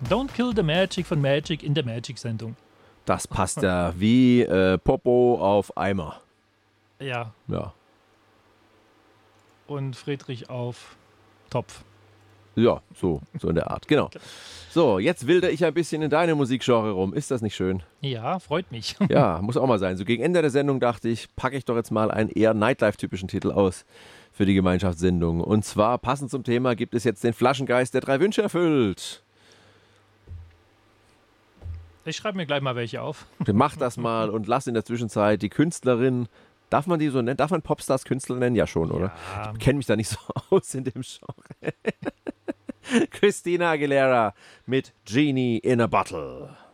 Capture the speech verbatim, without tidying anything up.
Don't Kill the Magic von Magic in der Magic-Sendung. Das passt ja wie äh, Popo auf Eimer. Ja. Ja. Und Friedrich auf Topf. Ja, so, so in der Art, genau. So, jetzt wilder ich ein bisschen in deine Musikgenre rum. Ist das nicht schön? Ja, freut mich. Ja, muss auch mal sein. So gegen Ende der Sendung dachte ich, packe ich doch jetzt mal einen eher Nightlife-typischen Titel aus für die Gemeinschaftssendung. Und zwar, passend zum Thema, gibt es jetzt den Flaschengeist, der drei Wünsche erfüllt. Ich schreibe mir gleich mal welche auf. Mach das mal und lass in der Zwischenzeit die Künstlerin, darf man die so nennen? Darf man Popstars Künstler nennen? Ja schon, oder? Ja. Ich kenne mich da nicht so aus in dem Genre. Christina Aguilera mit Genie in a Bottle.